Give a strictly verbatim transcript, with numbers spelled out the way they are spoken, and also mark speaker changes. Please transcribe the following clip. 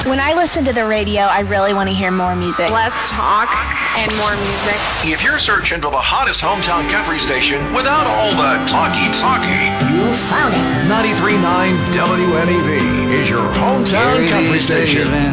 Speaker 1: When I listen to the radio, I really want to hear more music.
Speaker 2: Less talk and more music.
Speaker 3: If you're searching for the hottest hometown country station without all the talky-talky,
Speaker 4: you found it.
Speaker 3: ninety-three point nine W N E V is your hometown country station.